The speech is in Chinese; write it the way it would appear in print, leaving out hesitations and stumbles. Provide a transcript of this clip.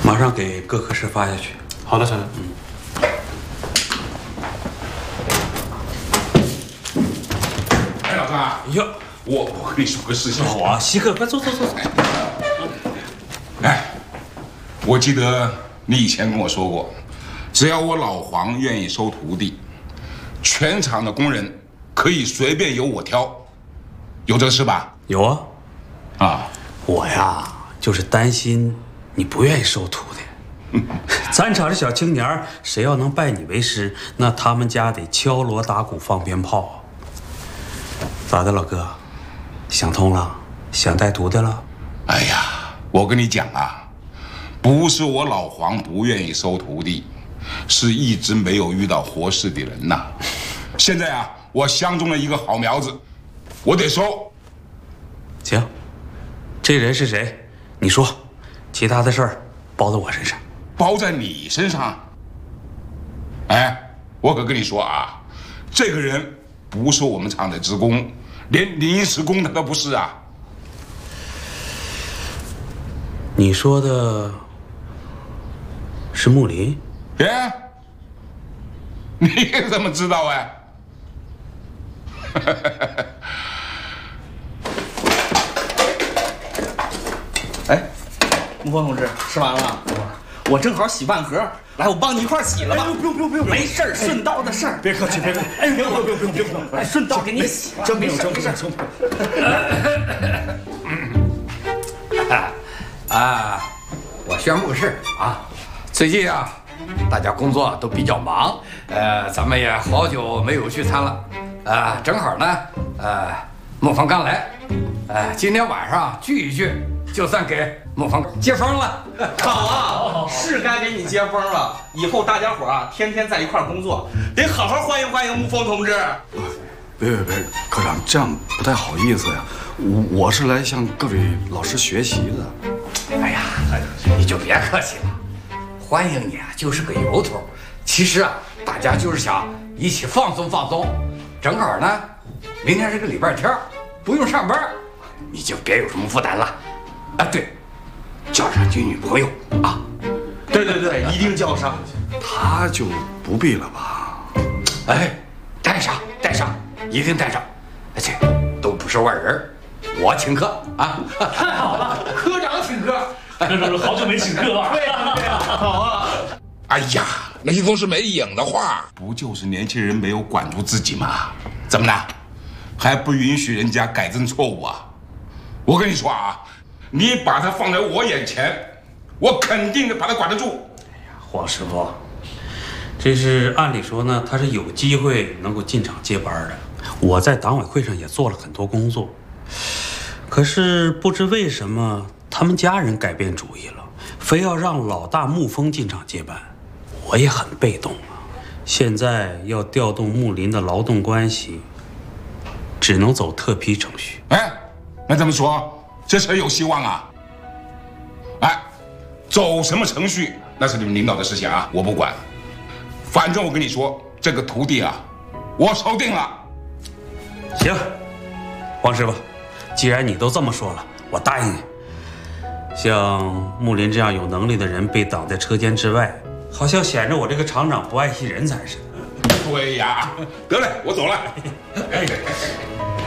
马上给各科室发下去。 好的，厂长。 哎，老张啊， 哟， 我跟你说个事情。 好啊，稀客，快坐。 哎，我记得你以前跟我说过，只要我老黄愿意收徒弟，全厂的工人可以随便由我挑，有这事吧？ 有啊。 啊， 我呀，就是担心你不愿意收徒弟。咱厂这小青年，谁要能拜你为师，那他们家得敲锣打鼓放鞭炮。咋的，老哥？想通了？想带徒弟了？ 哎呀，我跟你讲啊，不是我老黄不愿意收徒弟，是一直没有遇到合适的人呐。现在啊，我相中了一个好苗子，我得收。 行，这人是谁？你说，其他的事儿包在我身上。 包在你身上？哎，我可跟你说啊，这个人不是我们厂的职工，连临时工他都不是啊。 你说的是木林？ 哎，你怎么知道哎？ 哎，木峰同志，吃完了？我正好洗饭盒，来，我帮你一块洗了吧。不用，没事儿，顺道的事儿。 别客气。哎，不用， 顺道给你洗了， 真没有。 我宣布个事啊，最近啊，大家工作都比较忙，咱们也好久没有聚餐了，正好呢，孟芳刚来，今天晚上聚一聚，就算给孟芳接风了。 好啊，是该给你接风了。以后大家伙啊，天天在一块工作，得好好欢迎木峰同志。 别，科长，这样不太好意思呀。我是来向各位老师学习的。 哎呀，你就别客气了，欢迎你啊，就是个由头。其实啊，大家就是想一起放松放松。正好呢，明天是个礼拜天，不用上班，你就别有什么负担了。啊，对，叫上你女朋友啊。 对，一定叫上。 他就不必了吧？ 哎，带上，一定带上。而且都不是外人，我请客啊。 太好了，科长请客。 好久没请客了。 对，好啊。 哎呀，那些都是没影的话，不就是年轻人没有管住自己吗？怎么了？还不允许人家改正错误啊？我跟你说啊，你把他放在我眼前，我肯定的把他管得住。 黄师傅，这是按理说呢，他是有机会能够进厂接班的。我在党委会上也做了很多工作，可是不知为什么他们家人改变主意了，非要让老大沐风进厂接班，我也很被动啊。现在要调动木林的劳动关系，只能走特批程序。 哎，那这么说，这事有希望啊？哎，走什么程序那是你们领导的事情啊，我不管。反正我跟你说，这个徒弟啊，我收定了。 行，黄师傅，既然你都这么说了，我答应你。像木林这样有能力的人被挡在车间之外，好像显着我这个厂长不爱惜人才似的。 对呀，得嘞，我走了。